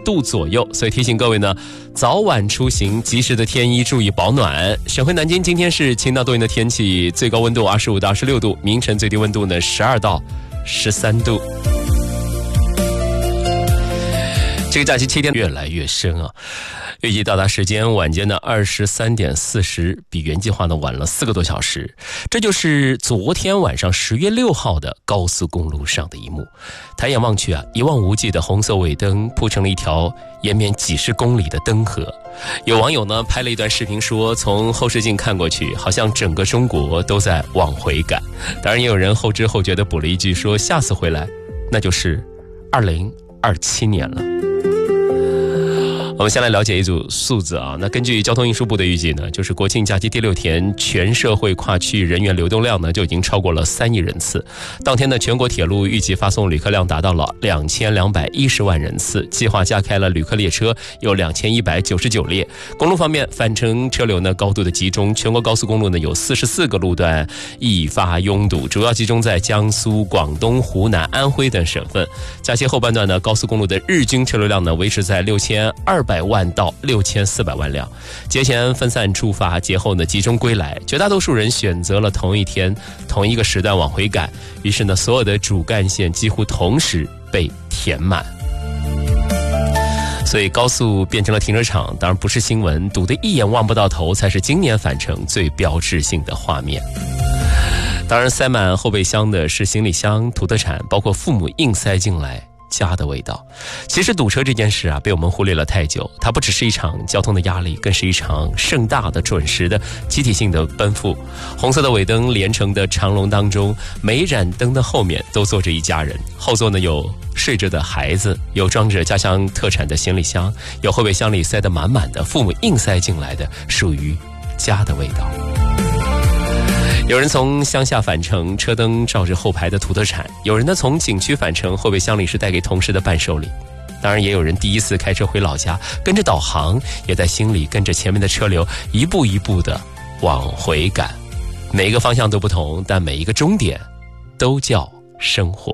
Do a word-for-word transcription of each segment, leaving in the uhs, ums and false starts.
度左右，所以提醒各位呢，早晚出行及时的添衣，注意保暖。省会南京今天是晴到多云的天气，最高温度二十五到二十六度，明晨最低温度呢十二到十三度。这个假期七天越来越深啊，预计到达时间晚间的二十三点四十，比原计划呢晚了四个多小时。这就是昨天晚上十月六号的高速公路上的一幕。抬眼望去啊，一望无际的红色尾灯铺成了一条延绵几十公里的灯河。有网友呢拍了一段视频说，从后视镜看过去，好像整个中国都在往回赶。当然也有人后知后觉地补了一句说，下次回来那就是二零二七年了。我们先来了解一组数字啊。那根据交通运输部的预计呢，就是国庆假期第六天，全社会跨区域人员流动量呢就已经超过了三亿人次。当天呢，全国铁路预计发送旅客量达到了两千两百一十万人次，计划加开了旅客列车有两千一百九十九列。公路方面，返程车流呢高度的集中，全国高速公路呢有四十四个路段易发拥堵，主要集中在江苏、广东、湖南、安徽等省份。假期后半段呢，高速公路的日均车流量呢维持在六千二百万到六千四百万辆。节前分散出发，节后呢集中归来，绝大多数人选择了同一天同一个时段往回赶，于是呢所有的主干线几乎同时被填满。所以高速变成了停车场，当然不是新闻，堵得一眼望不到头才是今年返程最标志性的画面。当然塞满后备箱的是行李箱、土特产，包括父母硬塞进来家的味道。其实堵车这件事啊，被我们忽略了太久，它不只是一场交通的压力，更是一场盛大的、准时的、集体性的奔赴。红色的尾灯连成的长龙当中，每一盏灯的后面都坐着一家人，后座呢有睡着的孩子，有装着家乡特产的行李箱，有后备箱里塞得满满的父母硬塞进来的属于家的味道。有人从乡下返程，车灯照着后排的土特产；有人呢从景区返程，后备箱里是带给同事的伴手礼。当然也有人第一次开车回老家，跟着导航，也在心里跟着前面的车流一步一步的往回赶。每一个方向都不同，但每一个终点都叫生活。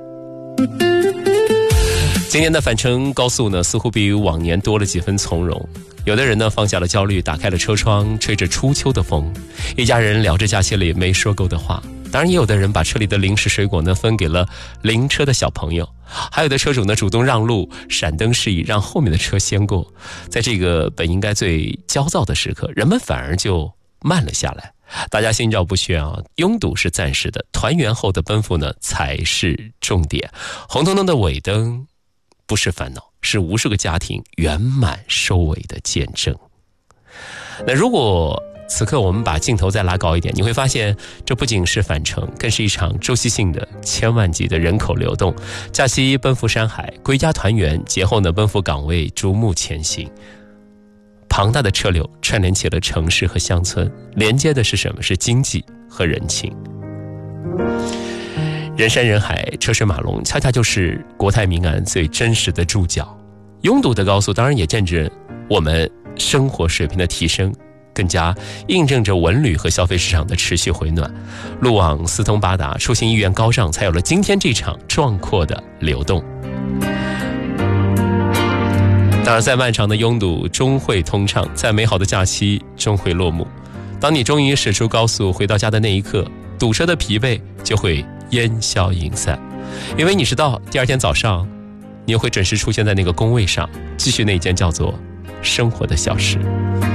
今年的返程高速呢，似乎比往年多了几分从容。有的人呢放下了焦虑，打开了车窗，吹着初秋的风，一家人聊着假期里没说够的话。当然也有的人把车里的零食水果呢分给了邻车的小朋友，还有的车主呢主动让路，闪灯示意让后面的车先过。在这个本应该最焦躁的时刻，人们反而就慢了下来。大家心照不宣啊，拥堵是暂时的，团圆后的奔赴呢才是重点。红彤彤的尾灯不是烦恼，是无数个家庭圆满收尾的见证。那如果此刻我们把镜头再拉高一点，你会发现这不仅是返程，更是一场周期性的千万级的人口流动。假期奔赴山海，归家团圆，节后呢奔赴岗位，逐目前行。庞大的车流串联起了城市和乡村，连接的是什么？是经济和人情。人山人海，车水马龙，恰恰就是国泰民安最真实的注脚。拥堵的高速当然也见证我们生活水平的提升，更加印证着文旅和消费市场的持续回暖。路网四通八达，出行意愿高涨，才有了今天这场壮阔的流动。当然再漫长的拥堵终会通畅，再美好的假期终会落幕。当你终于驶出高速回到家的那一刻，堵车的疲惫就会烟消云散，因为你知道第二天早上你又会准时出现在那个工位上，继续那件叫做生活的小事。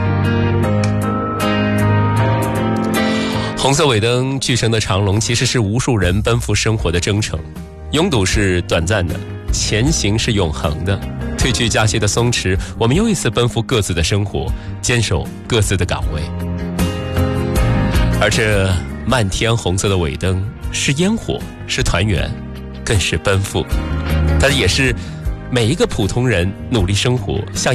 红色尾灯巨声的长龙其实是无数人奔赴生活的征程。拥堵是短暂的，前行是永恒的。褪去假期的松弛，我们又一次奔赴各自的生活，坚守各自的岗位。而这漫天红色的尾灯是烟火，是团圆，更是奔赴。它也是每一个普通人努力生活，像